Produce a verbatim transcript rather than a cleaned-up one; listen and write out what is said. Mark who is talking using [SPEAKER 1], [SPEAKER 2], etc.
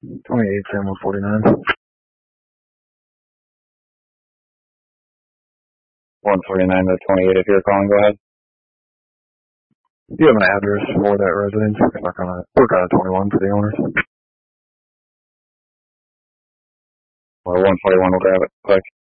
[SPEAKER 1] twenty-eight, Sam one forty-nine.
[SPEAKER 2] one forty-nine to twenty-eight, if you're calling, go ahead.
[SPEAKER 1] Do you have an address for that residence? We're gonna work on a twenty-one for the owners.
[SPEAKER 2] Or one forty-one will grab it quick.